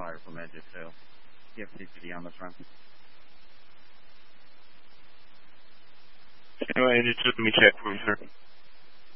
fire from engine 2. You have CCD on this run. Anyway, engine 2, let me check for you, sir.